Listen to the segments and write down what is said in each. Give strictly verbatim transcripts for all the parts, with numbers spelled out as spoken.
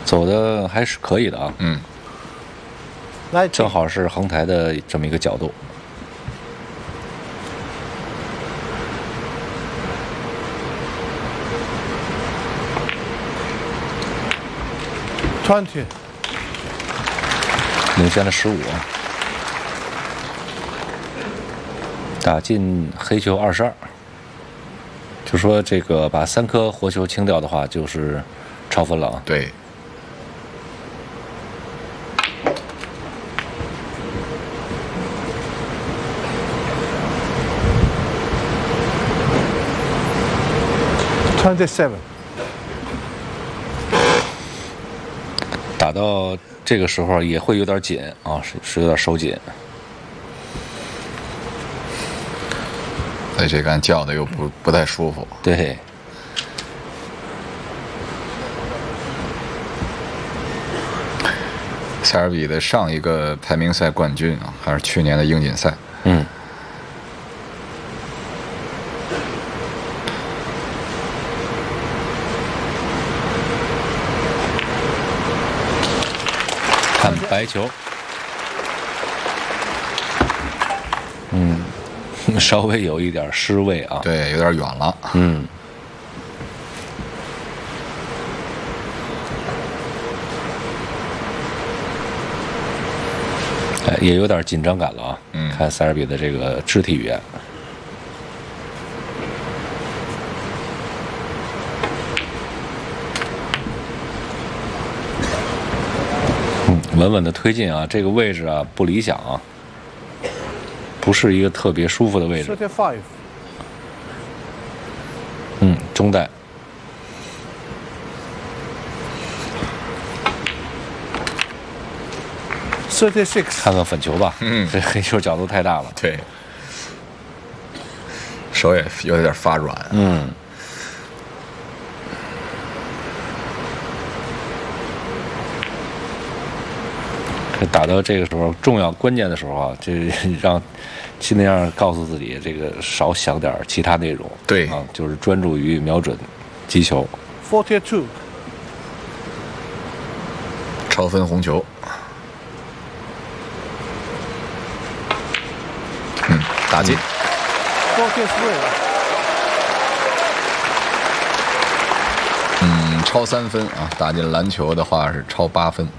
走的还是可以的啊。 嗯， 正好是横台的这么一个角度。 twenty， 领先了十五啊，打进黑球二十二。就说这个把三颗活球清掉的话，就是超分了啊。 对。 twenty-seven， 打到这个时候也会有点紧啊，是是有点手紧。 所以这杆叫的又不不太舒服。 对。 塞尔比的上一个排名赛冠军啊，还是去年的英锦赛。 嗯。看白球。嗯。稍微有一点失位啊， 对，有点远了。 嗯，哎，也有点紧张感了啊。 嗯， 看塞尔比的这个肢体语言。嗯，稳稳的推进啊，这个位置啊不理想啊。不是一个特别舒服的位置。嗯，中带。 thirty-six， 看看粉球吧。 嗯， 这黑球角度太大了。 对，手也有点发软。 嗯。打到这个时候，重要关键的时候啊，这让尽量告诉自己，这个少想点其他内容。 对啊，就是专注于瞄准击球。 forty-two， 超分红球。嗯，打进。 forty-three， 嗯，超三分啊，打进篮球的话是超八分。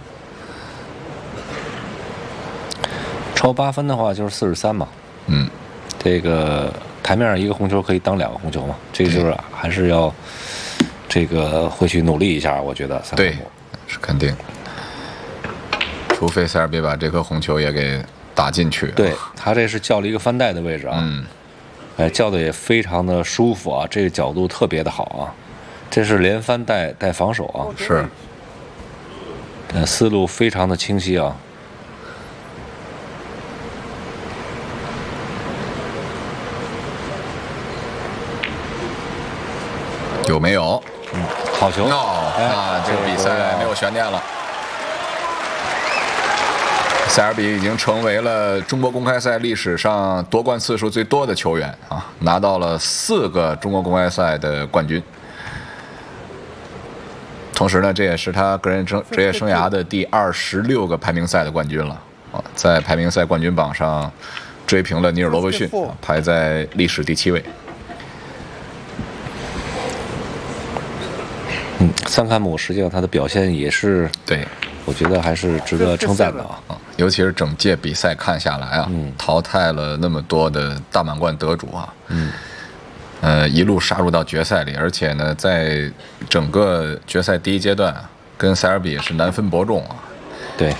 超八分的话就是四十三嘛， 嗯， 这个台面上一个红球可以当两个红球嘛，这个就是还是要这个会去努力一下，我觉得。 对，是肯定，除非塞尔比把这颗红球也给打进去。 对，他这是叫了一个翻带的位置啊， 嗯， 哎，叫的也非常的舒服啊，这个角度特别的好啊，这是连翻带带防守啊， 是， 呃，思路非常的清晰啊。 有没有？ 嗯，好球！ no， 那这个比赛没有悬念了。塞尔比已经成为了中国公开赛历史上夺冠次数最多的球员啊，拿到了四个中国公开赛的冠军。同时呢，这也是他个人职职业生涯的第二十六个排名赛的冠军了啊，在排名赛冠军榜上追平了尼尔罗伯逊，啊，排在历史第七位。 嗯，桑坎姆实际上他的表现也是， 对， 我觉得还是值得称赞的啊。 尤其是整届比赛看下来啊， 嗯， 淘汰了那么多的大满贯得主啊， 嗯， 呃，一路杀入到决赛里，而且呢，在整个决赛第一阶段，跟塞尔比也是难分伯仲啊。 对。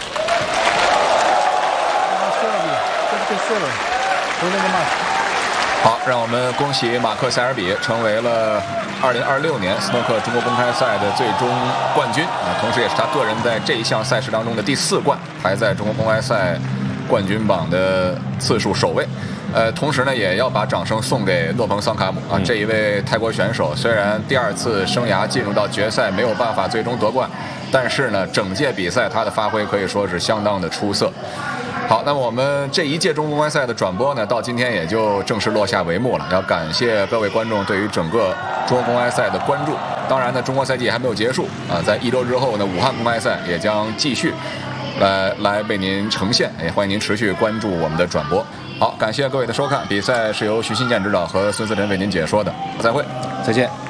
好，让我们恭喜马克·塞尔比成为了二零二六年斯诺克中国公开赛的最终冠军啊，同时也是他个人在这一项赛事当中的第四冠，排在中国公开赛冠军榜的次数首位。呃，同时呢，也要把掌声送给诺彭·桑卡姆啊， 嗯、 这一位泰国选手，虽然第二次生涯进入到决赛没有办法最终夺冠，但是呢，整届比赛他的发挥可以说是相当的出色。 好，那么我们这一届中国公开赛的转播呢，到今天也就正式落下帷幕了。要感谢各位观众对于整个中国公开赛的关注。当然呢，中国赛季还没有结束啊，在一周之后呢，武汉公开赛也将继续来来为您呈现，也欢迎您持续关注我们的转播。好，感谢各位的收看，比赛是由徐新建指导和孙思辰为您解说的，再会， 再见。